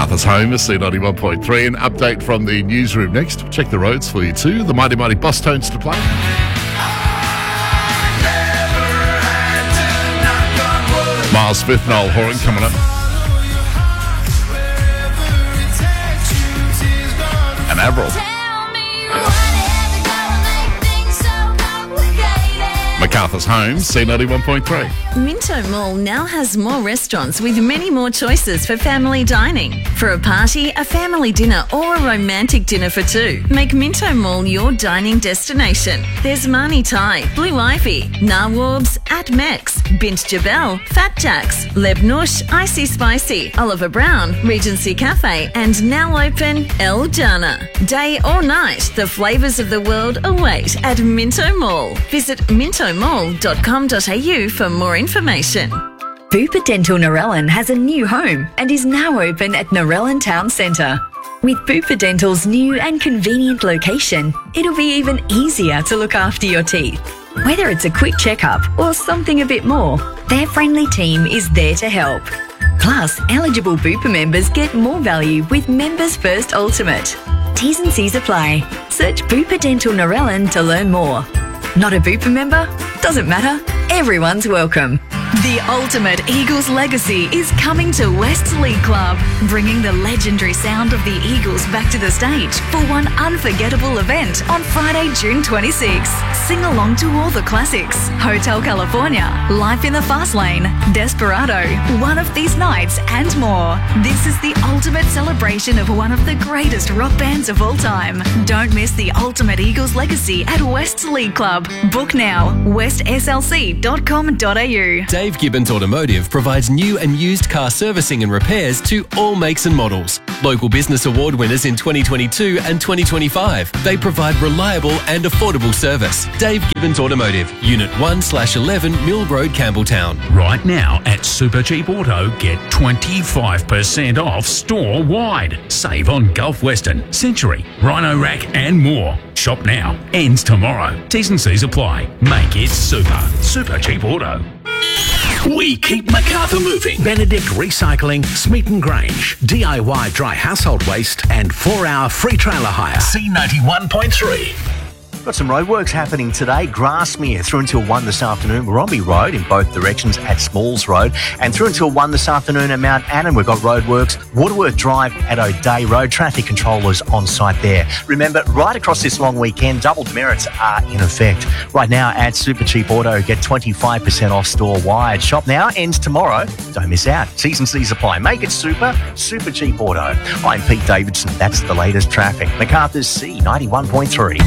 MacArthur's home is C91.3. An update from the newsroom next. Check the roads for you too. The Mighty Mighty Bus Tones to play. Miles Smith, Noel Horan coming up. And Avril. MacArthur's home, C91.3. Minto Mall now has more restaurants with many more choices for family dining. For a party, a family dinner or a romantic dinner for two, make Minto Mall your dining destination. There's Mani Thai, Blue Ivy, Nawabs, At Mex, Bint Jabel, Fat Jacks, Lebnush, Icy Spicy, Oliver Brown, Regency Cafe and now open El Jana. Day or night, the flavours of the world await at Minto Mall. Visit mintomall.com.au for more information. Bupa Dental Narellan has a new home and is now open at Narellan Town Centre. With Bupa Dental's new and convenient location, it'll be even easier to look after your teeth. Whether it's a quick checkup or something a bit more, their friendly team is there to help. Plus, eligible Bupa members get more value with Members First Ultimate. T's and C's apply. Search Bupa Dental Narellan to learn more. Not a Bupa member? Doesn't matter. Everyone's welcome. The ultimate Eagles legacy is coming to West League Club, bringing the legendary sound of the Eagles back to the stage for one unforgettable event on Friday, June 26. Sing along to all the classics: Hotel California, Life in the Fast Lane, Desperado, One of These Nights and more. This is the ultimate celebration of one of the greatest rock bands of all time. Don't miss the ultimate Eagles legacy at West League Club. Book now, westslc.com.au. Dave Gibbons Automotive provides new and used car servicing and repairs to all makes and models. Local Business Award winners in 2022 and 2025. They provide reliable and affordable service. Dave Gibbons Automotive, Unit 1/11 Mill Road, Campbelltown. Right now at Super Cheap Auto, get 25% off store-wide. Save on Gulf Western, Century, Rhino Rack and more. Shop now. Ends tomorrow. T's and C's apply. Make it super. Super Cheap Auto. We keep MacArthur moving. Benedict Recycling, Smeaton Grange, DIY dry household waste and 4-hour free trailer hire. C91.3. Got some roadworks happening today. Grasmere through until 1 this afternoon. Romby Road in both directions at Smalls Road. And through until 1 this afternoon at Mount Annan, we've got roadworks. Waterworth Drive at O'Day Road. Traffic controllers on site there. Remember, right across this long weekend, double demerits are in effect. Right now at Super Cheap Auto, get 25% off store-wide. Shop now, ends tomorrow. Don't miss out. T's and C's apply. Make it super. Super Cheap Auto. I'm Pete Davidson. That's the latest traffic. MacArthur's C91.3.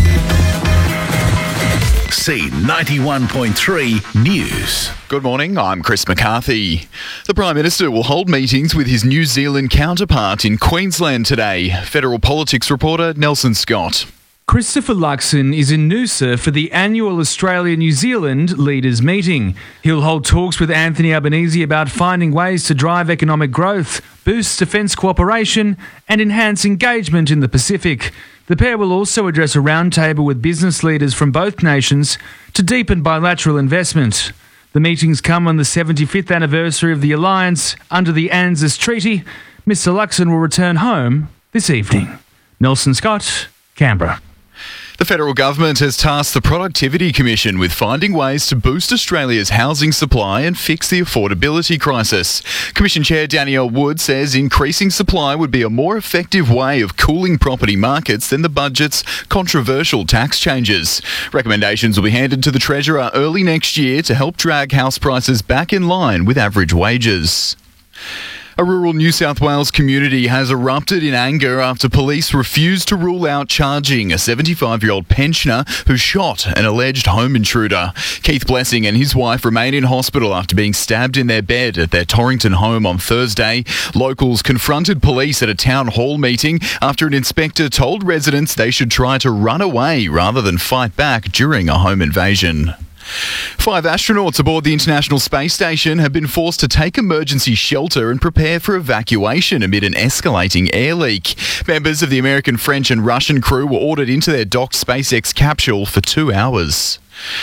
C91.3 News. Good morning, I'm Chris McCarthy. The Prime Minister will hold meetings with his New Zealand counterpart in Queensland today. Federal Politics reporter Nelson Scott. Christopher Luxon is in Noosa for the annual Australia-New Zealand Leaders Meeting. He'll hold talks with Anthony Albanese about finding ways to drive economic growth, boost defence cooperation and enhance engagement in the Pacific. The pair will also address a roundtable with business leaders from both nations to deepen bilateral investment. The meetings come on the 75th anniversary of the alliance under the ANZUS Treaty. Mr Luxon will return home this evening. Nelson Scott, Canberra. The federal government has tasked the Productivity Commission with finding ways to boost Australia's housing supply and fix the affordability crisis. Commission Chair Danielle Wood says increasing supply would be a more effective way of cooling property markets than the budget's controversial tax changes. Recommendations will be handed to the Treasurer early next year to help drag house prices back in line with average wages. A rural New South Wales community has erupted in anger after police refused to rule out charging a 75-year-old pensioner who shot an alleged home intruder. Keith Blessing and his wife remain in hospital after being stabbed in their bed at their Torrington home on Thursday. Locals confronted police at a town hall meeting after an inspector told residents they should try to run away rather than fight back during a home invasion. 5 astronauts aboard the International Space Station have been forced to take emergency shelter and prepare for evacuation amid an escalating air leak. Members of the American, French and Russian crew were ordered into their docked SpaceX capsule for 2 hours.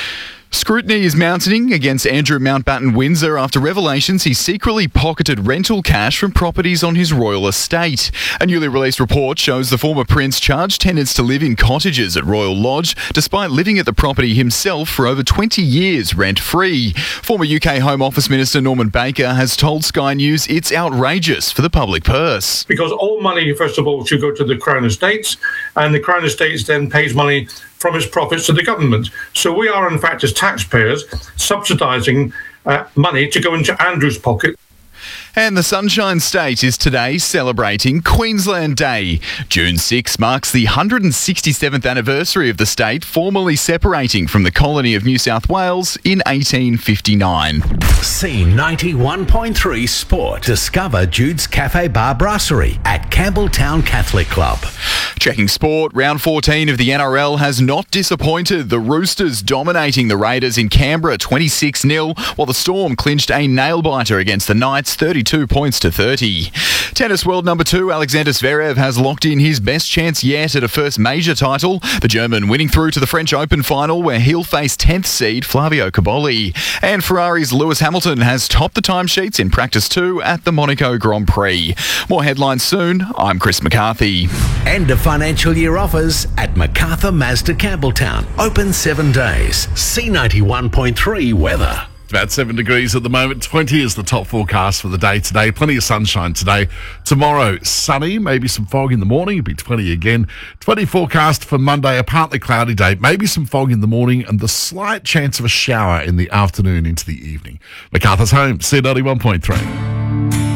Scrutiny is mounting against Andrew Mountbatten Windsor after revelations he secretly pocketed rental cash from properties on his royal estate. A newly released report shows the former prince charged tenants to live in cottages at Royal Lodge, despite living at the property himself for over 20 years rent-free. Former UK Home Office Minister Norman Baker has told Sky News it's outrageous for the public purse. Because all money, first of all, should go to the Crown Estates, and the Crown Estates then pays money from its profits to the government. So we are, in fact, as taxpayers, subsidising money to go into Andrew's pocket. And the Sunshine State is today celebrating Queensland Day. June 6 marks the 167th anniversary of the state formally separating from the colony of New South Wales in 1859. C91.3 Sport. Discover Jude's Cafe Bar Brasserie at Campbelltown Catholic Club. Checking sport, round 14 of the NRL has not disappointed. The Roosters dominating the Raiders in Canberra 26-0, while the Storm clinched a nail-biter against the Knights 32 points to 30. Tennis world number 2 Alexander Zverev has locked in his best chance yet at a first major title. The German winning through to the French Open final where he'll face 10th seed Flavio Cobolli. And Ferrari's Lewis Hamilton has topped the timesheets in practice 2 at the Monaco Grand Prix. More headlines soon. I'm Chris McCarthy. End of financial year offers at MacArthur Mazda Campbelltown. Open 7 days. C91.3 weather. About 7 degrees at the moment. 20 is the top forecast for the day today. Plenty of sunshine today. Tomorrow, sunny, maybe some fog in the morning. It'll be 20 again. 20 forecast for Monday, a partly cloudy day. Maybe some fog in the morning and the slight chance of a shower in the afternoon into the evening. MacArthur's home, C91.3.